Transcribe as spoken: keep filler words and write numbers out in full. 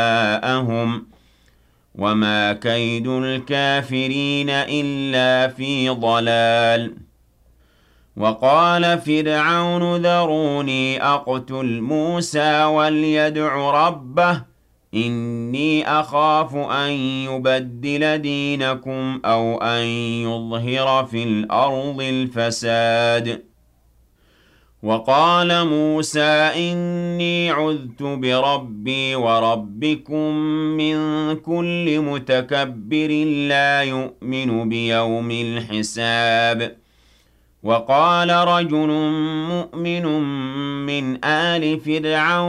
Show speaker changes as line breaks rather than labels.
أَهُمْ وَمَا كَيْدُ الْكَافِرِينَ إِلَّا فِي ضَلَالٍ وَقَالَ فِرْعَوْنُ ذَرُونِي أَقْتُلْ مُوسَىٰ وَلْيَدْعُ رَبَّهُ إِنِّي أَخَافُ أَن يُبَدِّلَ دِينَكُمْ أَوْ أَن يُظْهِرَ فِي الْأَرْضِ الْفَسَادَ وَقَالَ مُوسَىٰ إِنِّي عُذْتُ بِرَبِّي وَرَبِّكُم مِّن كُلِّ مُتَكَبِّرٍ لَّا يُؤْمِنُ بِيَوْمِ الْحِسَابِ وَقَالَ رَجُلٌ مُّؤْمِنٌ مِّنْ آلِ فِرْعَوْنَ